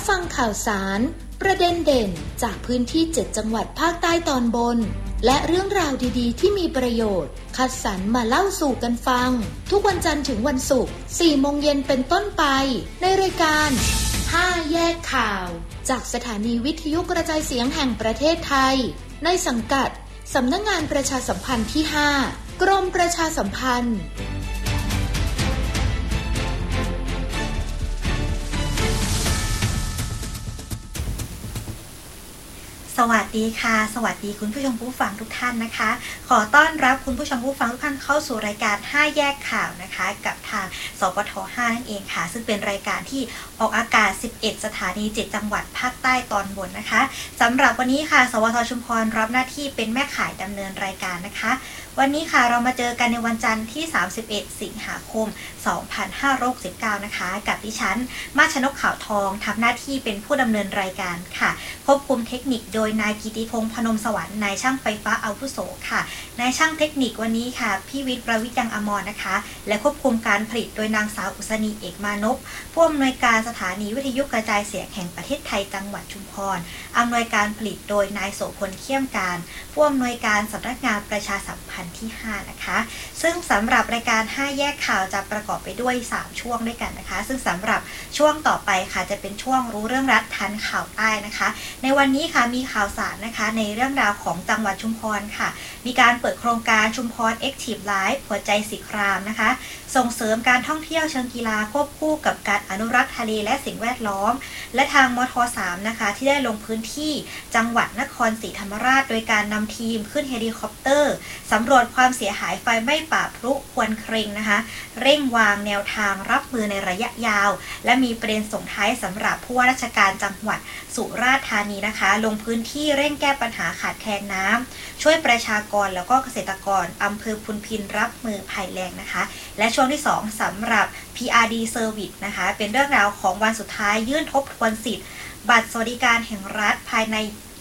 ฟังข่าวสารประเด็นเด่นจากพื้นที่7จังหวัดภาคใต้ตอนบนและเรื่องราวดีๆที่มีประโยชน์คัดสรรมาเล่าสู่กันฟังทุกวันจันทร์ถึงวันศุกร์ 4 โมงเย็นเป็นต้นไปในรายการ5แยกข่าวจากสถานีวิทยุกระจายเสียงแห่งประเทศไทยในสังกัดสำนักงานประชาสัมพันธ์ที่ 5 กรมประชาสัมพันธ์สวัสดีค่ะสวัสดีคุณผู้ชมผู้ฟังทุกท่านนะคะขอต้อนรับคุณผู้ชมผู้ฟังทุกท่านเข้าสู่รายการ5แยกข่าวนะคะกับทางสปท5นั่นเองค่ะซึ่งเป็นรายการที่ออกอากาศ11สถานี7จังหวัดภาคใต้ตอนบนนะคะสำหรับวันนี้ค่ะสปทชุมพรรับหน้าที่เป็นแม่ข่ายดำเนินรายการนะคะวันนี้ค่ะเรามาเจอกันในวันจันทร์ที่31สิงหาคม2569นะคะกับดิฉันมาชนกขาวทองทำหน้าที่เป็นผู้ดำเนินรายการค่ะควบคุมเทคนิคโดยนายกิติพงษ์พนมสวรรค์นายช่างไฟฟ้าอาวุโสค่ะนายช่างเทคนิควันนี้ค่ะพี่วิทย์ประวิทย์ยังอมรนะคะและควบคุมการผลิตโดยนางสาวอุษณีเอกมานพผู้อำนวยการสถานีวิทยุกระจายเสียงแห่งประเทศไทยจังหวัดชุมพรอำนวยการผลิตโดยนายโสพลเขี้ยมการผู้อำนวยการสำนักงานประชาสัมพันธ์ที่5นะคะซึ่งสำหรับรายการ5แยกข่าวจะประกอบไปด้วย3ช่วงด้วยกันนะคะซึ่งสำหรับช่วงต่อไปค่ะจะเป็นช่วงรู้เรื่องรัฐทันข่าวใต้นะคะในวันนี้ค่ะมีข่าวสารนะคะในเรื่องราวของจังหวัดชุมพรค่ะมีการเปิดโครงการชุมพร Active Life หัวใจสีครามนะคะส่งเสริมการท่องเที่ยวเชิงกีฬาควบคู่กับการอนุรักษ์ทะเลและสิ่งแวดล้อมและทางมท3นะคะที่ได้ลงพื้นที่จังหวัดนครศรีธรรมราชโดยการนำทีมขึ้นเฮลิคอปเตอร์สำรวจความเสียหายไฟไหม้ป่าพลุควนเครงนะคะเร่งวางแนวทางรับมือในระยะยาวและมีประเด็นส่งท้ายสำหรับผู้ว่าราชการจังหวัดสุราษฎร์ธานีนะคะลงพื้นที่เร่งแก้ปัญหาขาดแคลนน้ำช่วยประชากรแล้วก็เกษตรกรอำเภอพุนพินรับมือภัยแล้งนะคะและช่วงที่2สำหรับ PRD Service นะคะเป็นเรื่องราวของวันสุดท้ายยื่นทบทวนสิทธิ์บัตรสวัสดิการแห่งรัฐภายใน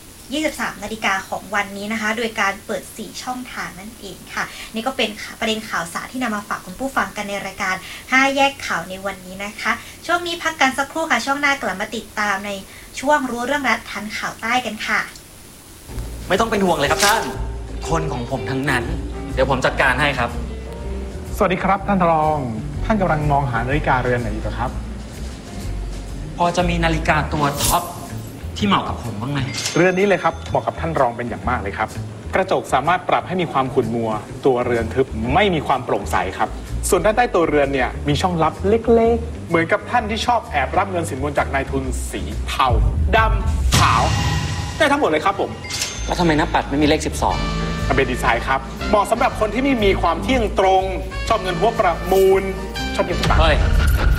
23 นาฬิกาของวันนี้นะคะโดยการเปิด4ช่องทางนั่นเองค่ะนี่ก็เป็นประเด็นข่าวสารที่นำมาฝากคุณผู้ฟังกันในรายการ5แยกข่าวในวันนี้นะคะช่วงนี้พักกันสักครู่ค่ะช่วงหน้ากลับมาติดตามในช่วงรู้เรื่องรัฐทันข่าวใต้กันค่ะไม่ต้องเป็นห่วงเลยครับท่านคนของผมทั้งนั้นเดี๋ยวผมจัดการให้ครับสวัสดีครับท่านรองท่านกำลังมองหานาฬิกาเรือนไหนอยู่ครับพอจะมีนาฬิกาตัวท็อปที่เหมาะกับผมบ้างไหมเรือนนี้เลยครับเหมาะกับท่านรองเป็นอย่างมากเลยครับกระจกสามารถปรับให้มีความขุ่นมัวตัวเรือนทึบไม่มีความโปร่งใสครับส่วนด้านใต้ตัวเรือนเนี่ยมีช่องลับเล็กๆเหมือนกับท่านที่ชอบแอบรับเงินสินบนจากนายทุนสีเทาดำขาวได้ทั้งหมดเลยครับผมแล้วทำไมหน้าปัดไม่มีเลข12 มันเป็นดีไซน์ครับเหมาะสำหรับคนที่ไม่มีความเที่ยงตรงชอบเงินหัวประมูลชอบเก็บตังค์